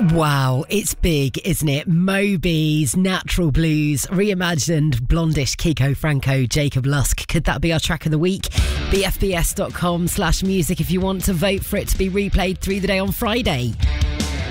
Wow, it's big, isn't it? Moby's Natural Blues, reimagined Blondish, Kiko Franco, Jacob Lusk. Could that be our track of the week? bfbs.com/music if you want to vote for it to be replayed through the day on Friday.